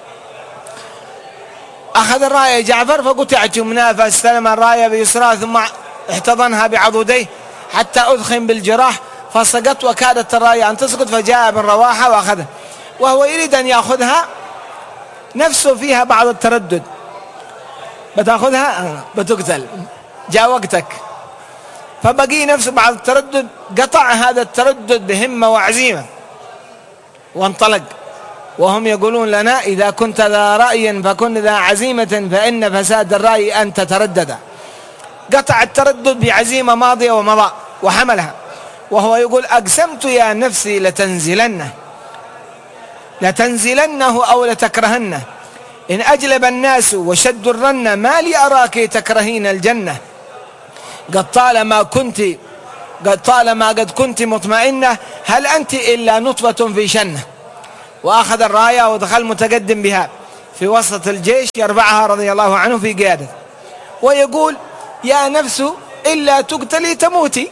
أخذ الراية جعفر فقطعت يمناه فاستلم الراية بيسرى ثم احتضنها بعضديه حتى أدخن بالجراح فسقط وكادت الراية أن تسقط، فجاء ابن رواحة وأخذها وهو يريد أن يأخذها، نفسه فيها بعض التردد، بتأخذها بتقتل جاء وقتك، فبقي نفسه بعض التردد، قطع هذا التردد بهمة وعزيمة وانطلق. وهم يقولون لنا إذا كنت ذا رأي فكن ذا عزيمة فإن فساد الرأي أن تتردد. قطع التردد بعزيمة ماضية ومضى وحملها، وهو يقول أقسمت يا نفسي لتنزلنه لتنزلنه أو لتكرهنه، إن أجلب الناس وشد الرن ما لي أراك تكرهين الجنة، قد طالما كنت قد طالما قد كنت مطمئنة هل أنت إلا نطفة في شنة. وأخذ الراية ودخل متقدم بها في وسط الجيش يرفعها رضي الله عنه في قيادته، ويقول يا نفس إلا تقتلي تموتي،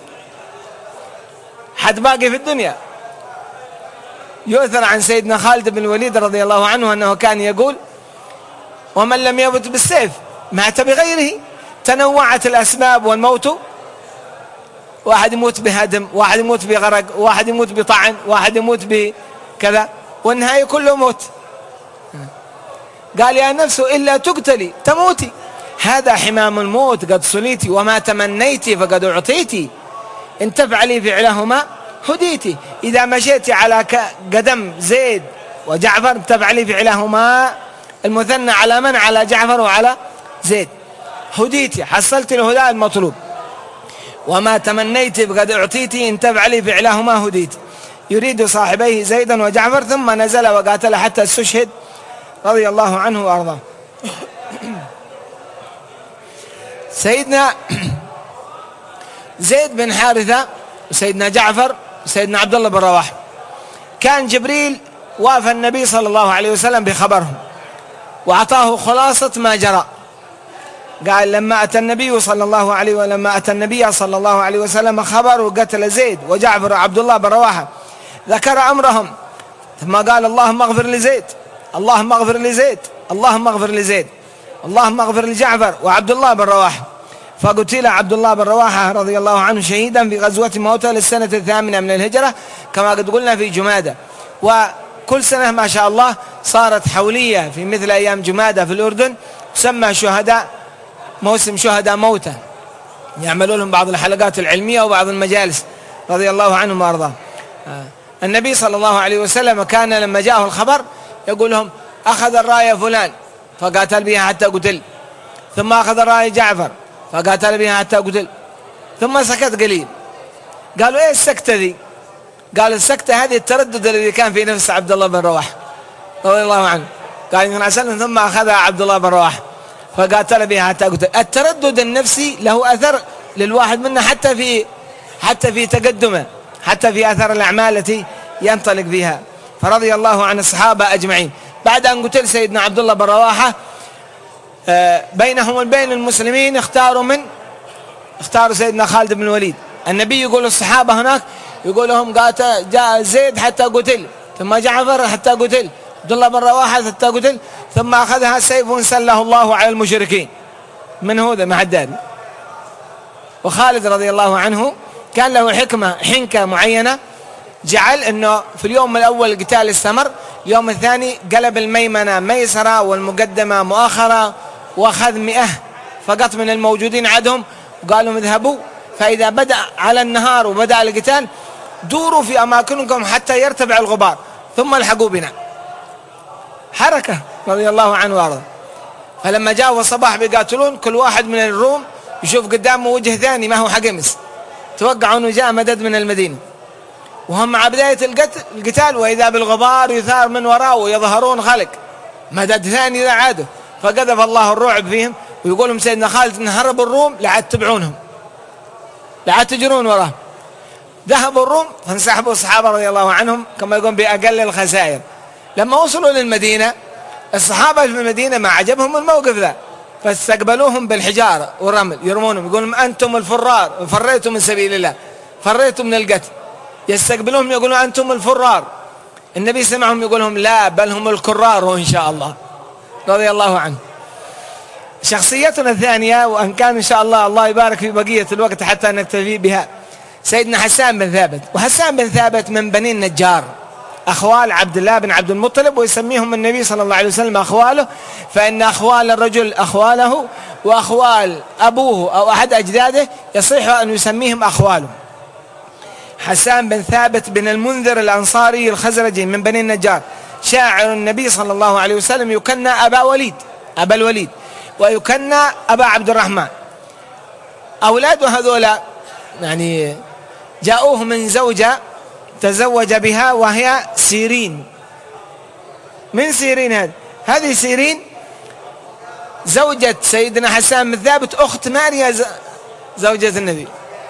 حد باقي في الدنيا. يؤثر عن سيدنا خالد بن الوليد رضي الله عنه أنه كان يقول ومن لم يمت بالسيف مات بغيره، تنوعت الأسباب والموت، واحد يموت بهدم، واحد يموت بغرق، واحد يموت بطعن، واحد يموت بكذا، والنهاية كله موت. قال يا نفس إلا تقتلي تموتي، هذا حمام الموت قد صليتي، وما تمنيتي فقد أعطيتي، إن تفعلي فعلهما هديتي. إذا مشيتي على قدم زيد وجعفر تفعلي فعلهما، المثنى على من؟ على جعفر وعلى زيد، هديتي، حصلت الهدى المطلوب. وما تمنيت فقد أعطيتي، إن تفعلي فعلهما هديتي. يريد صاحبيه زيدا وجعفر، ثم نزل وقاتل حتى استشهد رضي الله عنه وأرضاه. سيدنا زيد بن حارثة وسيدنا جعفر وسيدنا عبد الله بن رواحة، كان جبريل وافى النبي صلى الله عليه وسلم بخبرهم وأعطاه خلاصة ما جرى. قال لما أتى النبي صلى الله عليه ولما أتى النبي صلى الله عليه وسلم خبر قتل زيد وجعفر وعبد الله بن رواحة، ذكر أمرهم ثم قال اللهم اغفر لزيد، اللهم اغفر لزيد، اللهم اغفر لزيد، اللهم اغفر لجعفر وعبد الله بن رواحة. فقتل عبد الله بن رواحة رضي الله عنه شهيدا في غزوة موتى للسنة الثامنة من الهجرة كما قد قلنا في جمادة. وكل سنة ما شاء الله صارت حولية في مثل أيام جمادة في الأردن تسمى شهداء، موسم شهداء موتى، يعملوا لهم بعض الحلقات العلمية وبعض المجالس رضي الله عنهم وأرضاه. النبي صلى الله عليه وسلم كان لما جاءه الخبر يقول لهم أخذ الراية فلان فقاتل بها حتى قتل، ثم أخذ الراية جعفر فقاتل بها حتى قتل، ثم سكت قليل. قالوا ايه السكتة ذي؟ قال السكتة هذه التردد الذي كان في نفس عبد الله بن رواحة رضي الله عنه. قال ثم أخذها عبد الله بن رواحة فقاتل بها حتى قتل. التردد النفسي له أثر للواحد منا حتى في حتى في تقدمه، حتى في أثر الأعمال التي ينطلق فيها. فرضي الله عن الصحابة أجمعين. بعد أن قتل سيدنا عبد الله بن رواحة بينهم وبين المسلمين اختاروا من اختاروا سيدنا خالد بن الوليد. النبي يقول الصحابة هناك يقول لهم قاتل جاء زيد حتى قتل، ثم جعفر حتى قتل، عبد الله بن رواحة حتى قتل، ثم أخذها سيف سله الله على المشركين. من هو ذا؟ محدد. وخالد رضي الله عنه كان له حكمة حنكة معينة، جعل أنه في اليوم الأول القتال استمر، اليوم الثاني قلب الميمنة ميسرة والمقدمة مؤخرة، وأخذ مئة فقط من الموجودين عدهم وقالوا اذهبوا، فإذا بدأ على النهار وبدأ القتال دوروا في أماكنكم حتى يرتفع الغبار ثم الحقوا بنا. حركة رضي الله عنه وارضاه. فلما جاءوا الصباح بيقاتلون كل واحد من الروم يشوف قدامه وجه ثاني ما هو حقمس، توقعوا أنه جاء مدد من المدينة، وهم مع بداية القتال وإذا بالغبار يثار من وراءه ويظهرون خلق مدد ثاني ذا عاده، فقذف الله الرعب فيهم. ويقولهم سيدنا خالد إن هربوا الروم لعد تبعونهم، لا تجرون وراه. ذهبوا الروم فانسحبوا الصحابة رضي الله عنهم كما يقولون بأقل الخسائر. لما وصلوا للمدينة الصحابة في المدينة ما عجبهم الموقف ذا، فاستقبلوهم بالحجارة والرمل يرمونهم، يقولون أنتم الفرار، فريتم من سبيل الله، فريتم من القتل. يستقبلوهم يقولون أنتم الفرار. النبي سمعهم يقول لهم لا بل هم الكرار إن شاء الله، رضي الله عنه. شخصيتنا الثانية، وأن كان إن شاء الله الله يبارك في بقية الوقت حتى نكتفي بها، سيدنا حسان بن ثابت. وحسان بن ثابت من بني النجار، أخوال عبد الله بن عبد المطلب، ويسميهم النبي صلى الله عليه وسلم أخواله، فإن أخوال الرجل أخواله، وأخوال أبوه أو أحد أجداده يصح أن يسميهم أخواله. حسان بن ثابت بن المنذر الأنصاري الخزرجي من بني النجار، شاعر النبي صلى الله عليه وسلم، يكنى أبا وليد، أبا الوليد، ويكنى أبا عبد الرحمن. أولاده هذولا يعني جاءوه من زوجة تزوج بها وهي سيرين. من سيرين هذه؟ هذه سيرين زوجة سيدنا حسان بن ثابت أخت ماريا زوجة النبي،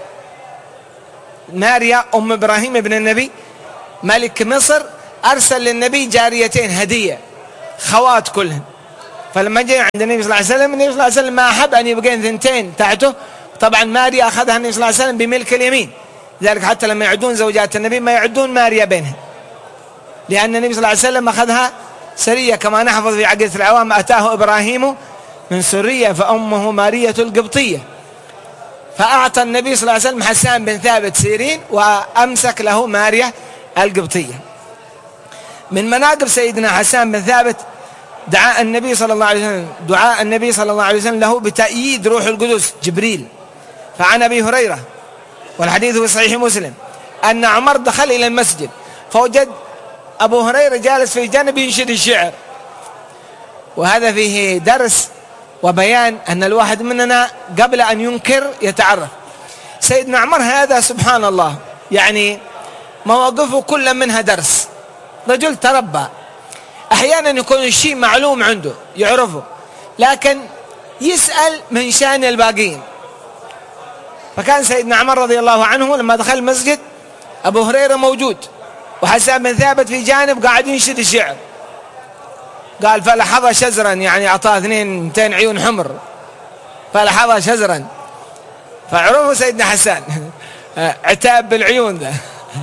ماريا أم إبراهيم بن النبي ملك مصر، أرسل للنبي جاريتين هدية خوات كلهن. فلما جاء عند النبي صلى الله عليه وسلم، النبي صلى الله عليه وسلم ما أحب أن يبقين ثنتين تحته. طبعا ماريا أخذها النبي صلى الله عليه وسلم بملك اليمين، لذلك حتى لما يعدون زوجات النبي ما يعدون ماريا بينهم، لأن النبي صلى الله عليه وسلم أخذها سرية، كما نحفظ في عقيدة العوام أتاه إبراهيم من سرية فأمه مارية القبطية. فأعطى النبي صلى الله عليه وسلم حسان بن ثابت سيرين وأمسك له ماريا القبطية. من مناقب سيدنا حسان بن ثابت دعاء النبي صلى الله عليه وسلم، دعاء النبي صلى الله عليه وسلم له بتأييد روح القدس جبريل. فعن أبي هريرة والحديث في صحيح مسلم أن عمر دخل إلى المسجد فوجد أبو هريرة جالس في جانب ينشد الشعر، وهذا فيه درس وبيان أن الواحد مننا قبل أن ينكر يتعرف. سيدنا عمر هذا سبحان الله يعني مواقفه كل منها درس، رجل تربى، أحيانا يكون الشيء معلوم عنده يعرفه لكن يسأل من شأن الباقين. فكان سيدنا عمر رضي الله عنه لما دخل المسجد أبو هريرة موجود وحسان بن ثابت في جانب قاعد ينشد الشعر، قال فلحظ شزرا، يعني أعطاه اثنين مئتين عيون حمر، فلحظ شزرا، فعرفوا سيدنا حسان عتاب بالعيون ذا.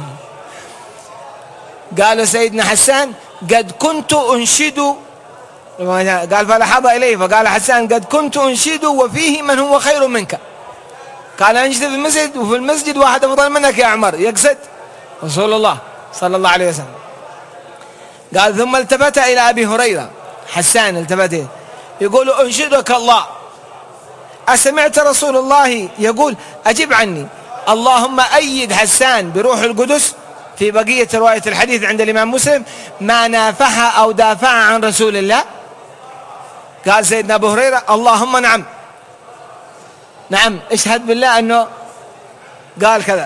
قالوا سيدنا حسان قد كنت أنشد، قال فلحظ إليه فقال حسان قد كنت أنشد وفيه من هو خير منك. قال أنشد في المسجد وفي المسجد واحد أفضل منك يا عمر، يقصد رسول الله صلى الله عليه وسلم. قال ثم التفت إلى أبي هريرة، حسان التفت يقول أنشدك الله، أسمعت رسول الله يقول أجب عني، اللهم أيد حسان بروح القدس. في بقية رواية الحديث عند الإمام مسلم ما نافح أو دافع عن رسول الله. قال سيدنا أبو هريرة اللهم نعم نعم اشهد بالله أنه قال كذا.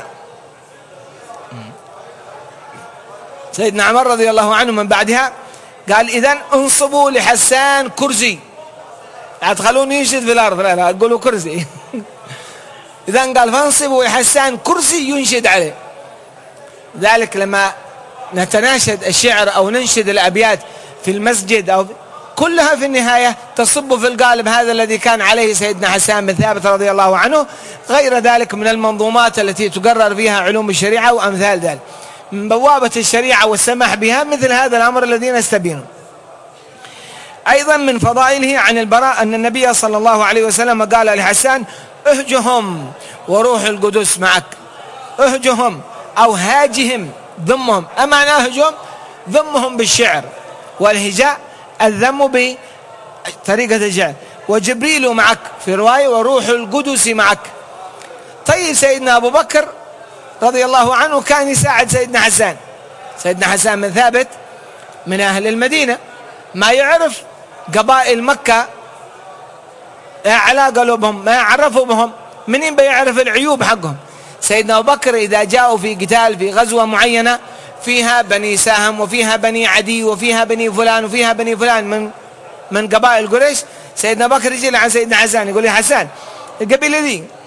سيدنا عمر رضي الله عنه من بعدها قال إذن انصبوا لحسان كرسي، ادخلوني ينشد في الأرض، لا لا قولوا كرسي. إذن قال فانصبوا لحسان كرسي ينشد عليه. ذلك لما نتناشد الشعر أو ننشد الأبيات في المسجد أو كلها في النهاية تصب في القالب هذا الذي كان عليه سيدنا حسان بن ثابت رضي الله عنه، غير ذلك من المنظومات التي تقرر فيها علوم الشريعة وأمثال ذلك من بوابة الشريعة والسماح بها، مثل هذا الأمر الذي نستبينه. أيضا من فضائله عن البراء أن النبي صلى الله عليه وسلم قال لحسان اهجهم وروح القدس معك، اهجهم أو هاجهم ضمهم، أما نهجهم ضمهم بالشعر، والهجاء الذم بطريقة الشعر، وجبريل معك في رواية وروح القدس معك. طيب سيدنا أبو بكر رضي الله عنه كان يساعد سيدنا حسان. سيدنا حسان بن ثابت من أهل المدينة، ما يعرف قبائل مكة علاقة له بهم، ما يعرفوا بهم، منين بيعرف العيوب حقهم؟ سيدنا أبو بكر إذا جاءوا في قتال في غزوة معينة فيها بني سهم وفيها بني عدي وفيها بني فلان وفيها بني فلان من من قبائل قريش، سيدنا أبو بكر يجي عن سيدنا حسان يقول يا حسان القبيلة دي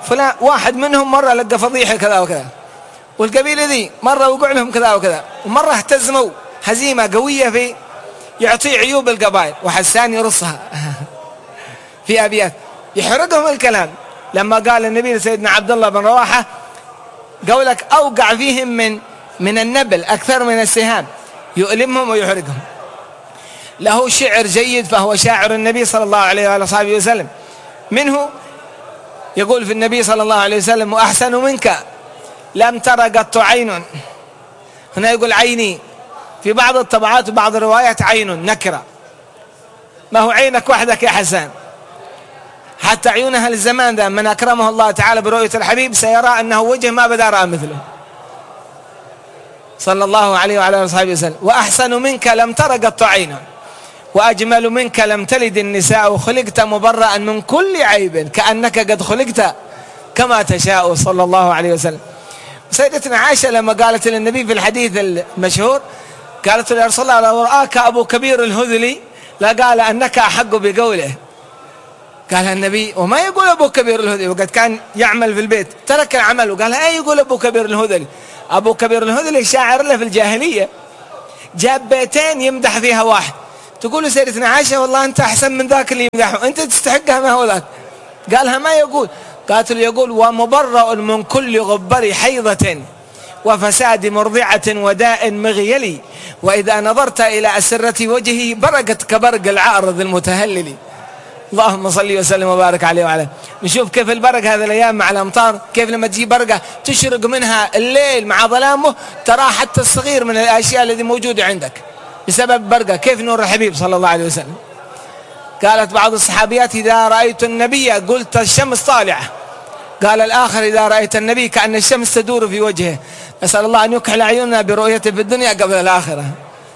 فلان واحد منهم مرة لقى فضيحة كذا وكذا، والقبيلة ذي مرة وقع لهم كذا وكذا، ومرة اهتزموا هزيمة قوية في يعطي عيوب القبائل، وحسان يرصها في أبيات يحرقهم الكلام. لما قال النبي لسيدنا عبد الله بن رواحة قولك أوقع فيهم من من النبل أكثر من السهام، يؤلمهم ويحرقهم. له شعر جيد فهو شاعر النبي صلى الله عليه وآله وصحبه وسلم، منه يقول في النبي صلى الله عليه وسلم: وأحسن منك لم تر قط عين. هنا يقول عيني، في بعض الطبعات وبعض الروايات عين نكرة، ما هو عينك وحدك يا حسان، حتى عيون أهل الزمان ذا من أكرمه الله تعالى برؤية الحبيب سيرى أنه وجه ما بدا رأى مثله صلى الله عليه وعلى آله وصحبه وسلم. وأحسن منك لم تر قط عين، وأجمل منك لم تلد النساء، خلقت مبرأ من كل عيب كأنك قد خلقت كما تشاء صلى الله عليه وسلم. سيدتنا عائشة لما قالت للنبي في الحديث المشهور، قالت له: يا رسول الله لو رآك أبو كبير الهذلي لقال أنك أحق بقوله. قال النبي: وما يقول أبو كبير الهذلي، وقد كان يعمل في البيت ترك العمل وقال: أي يقول أبو كبير الهذلي؟ أبو كبير الهذلي شاعر له في الجاهلية، جاب بيتين يمدح فيها واحد. تقول سيدتنا عائشة: والله أنت أحسن من ذاك اللي يمدحه، أنت تستحقها ما هو ذاك. قالها: ما يقول؟ قالت له: يقول ومبرأ من كل غبر حيضة وفساد مرضعة وداء مغيلي، وإذا نظرت إلى أسرة وجهه برقت كبرق العارض المتهلل. اللهم صل وسلم وبارك عليه وعلى. نشوف كيف البرق هذه الأيام مع الأمطار، كيف لما تجي برقة تشرق منها الليل مع ظلامه ترى حتى الصغير من الأشياء التي موجودة عندك بسبب برقة. كيف نور الحبيب صلى الله عليه وسلم. قالت بعض الصحابيات: إذا رأيت النبي قلت الشمس طالعة. قال الآخر: إذا رأيت النبي كأن الشمس تدور في وجهه. نسأل الله أن يكحل عيوننا برؤيته في الدنيا قبل الآخرة.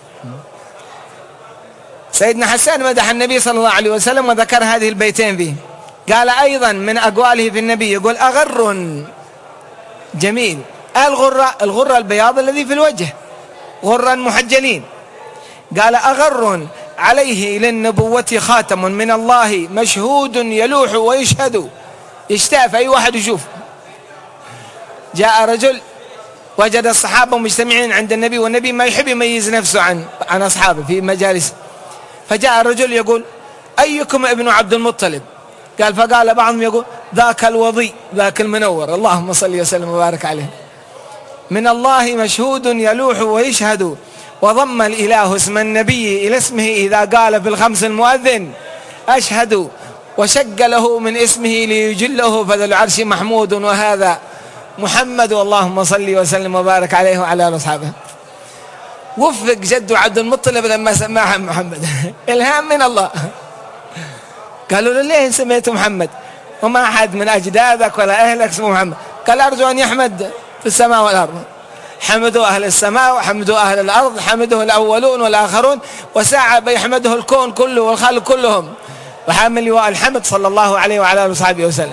سيدنا حسان مدح النبي صلى الله عليه وسلم وذكر هذه البيتين فيه. قال أيضا من أقواله في النبي يقول: أغر جميل. الغرة الغرة البياض الذي في الوجه، غرا محجلين. قال: أغر عليه للنبوة خاتم من الله مشهود يلوح ويشهد. يشتاف أي واحد يشوف. جاء رجل وجد الصحابة مجتمعين عند النبي، والنبي ما يحب يميز نفسه عن عن أصحابه في مجالس. فجاء الرجل يقول: أيكم ابن عبد المطلب؟ قال فقال بعضهم يقول: ذاك الوضي ذاك المنور. اللهم صل وسلم وبارك عليه. من الله مشهود يلوح ويشهد، وضم الإله اسم النبي إلى اسمه إذا قال في الخمس المؤذن أشهد، وشق له من اسمه ليجله فذا العرش محمود وهذا محمد. اللهم صل وسلم وبارك عليه وعلى آله وصحبه. وفق جده عبد المطلب لما سماها محمد إلهام من الله. قالوا له: ليه سميته محمد وما أحد من أجدادك ولا أهلك اسمه محمد؟ قال: أرجو أن يحمد في السماء والأرض. حمدوا أهل السماء وحمدوا أهل الأرض، حمده الأولون والآخرون، وساعة بيحمده الكون كله والخلق كلهم، وحامل لواء الحمد صلى الله عليه وعلى آله وصحبه وسلم.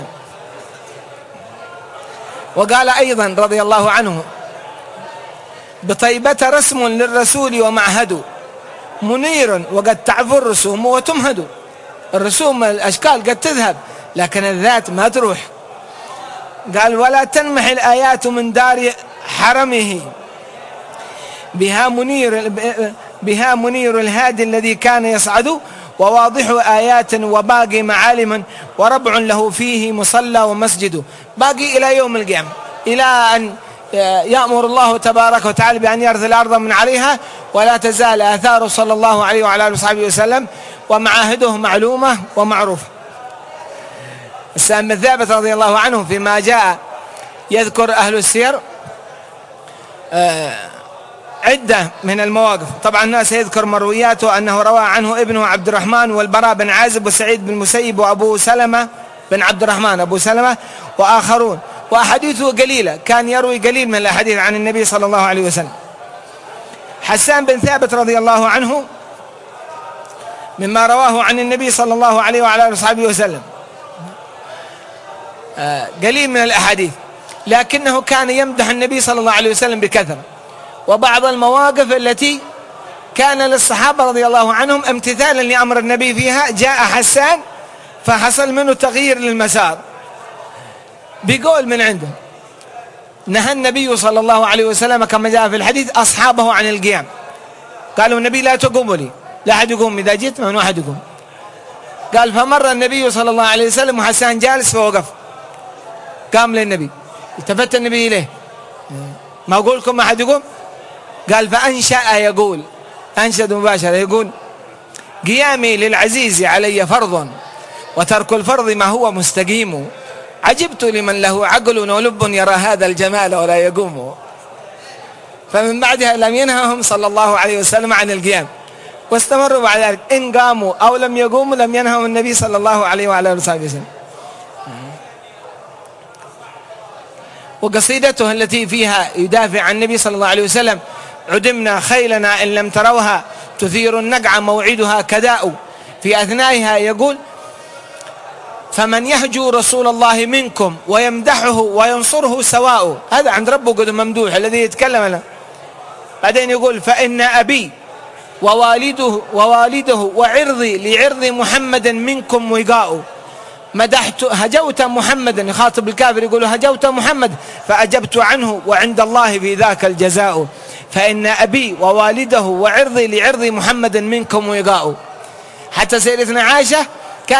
وقال أيضا رضي الله عنه: بطيبة رسم للرسول ومعهد منير وقد تعفو الرسوم وتمهد. الرسوم الأشكال قد تذهب لكن الذات ما تروح. قال: ولا تنمح الآيات من دار حرمه، بها منير بها منير الهادي الذي كان يصعد، وواضح آيات وباقي معالم، وربع له فيه مصلى ومسجد. باقي إلى يوم القيامة، إلى أن يأمر الله تبارك وتعالى بأن يرث الأرض من عليها، ولا تزال آثاره صلى الله عليه وعلى آله وصحبه وسلم ومعاهده معلومة ومعروفة. السام بن ثابت رضي الله عنه فيما جاء يذكر أهل السير عدة من المواقف. طبعا الناس يذكر مروياته أنه روى عنه ابنه عبد الرحمن والبراء بن عازب وسعيد بن المسيب وأبو سلمة بن عبد الرحمن أبو سلمة وآخرون، وأحاديثه قليلة، كان يروي قليل من الأحاديث عن النبي صلى الله عليه وسلم. حسان بن ثابت رضي الله عنه مما رواه عن النبي صلى الله عليه وعلى آله وصحبه وسلم قليل من الأحاديث، لكنه كان يمدح النبي صلى الله عليه وسلم بكثرة. وبعض المواقف التي كان للصحابة رضي الله عنهم امتثالا لأمر النبي فيها، جاء حسان فحصل منه تغيير للمسار. بقول من عنده. نهى النبي صلى الله عليه وسلم كما جاء في الحديث أصحابه عن القيام، قالوا النبي لا تقوموا لي، لا أحد يقوم، إذا جيت من واحد يقوم. قال فمر النبي صلى الله عليه وسلم وحسان جالس فوقف، قام للنبي، التفت النبي إليه، ما أقول لكم ما أحد يقوم؟ قال فأنشأ يقول، أنشد مباشرة يقول قيامي للعزيز علي فرض وترك الفرض ما هو مستقيم، عجبت لمن له عقل ولب يرى هذا الجمال ولا يقوم. فمن بعدها لم ينههم صلى الله عليه وسلم عن القيام، واستمروا بعد ذلك، إن قاموا أو لم يقوموا لم ينههم النبي صلى الله عليه وعلى آله وسلم. وقصيدته التي فيها يدافع عن النبي صلى الله عليه وسلم: عدمنا خيلنا إن لم تروها تثير النقع موعدها كداء، في أثنائها يقول: فمن يهجو رسول الله منكم ويمدحه وينصره سواء. هذا عند ربه قد ممدوح الذي يتكلم له. بعدين يقول: فإن أبي ووالده ووالده وعرضي لعرض محمد منكم وقاء، مدحت هجوت محمدا، يخاطب الكافر يقول هجوت محمد فأجبت عنه وعند الله في ذاك الجزاء، فإن أبي ووالده وعرضي لعرض محمد منكم وقاء. حتى سيدتنا عائشة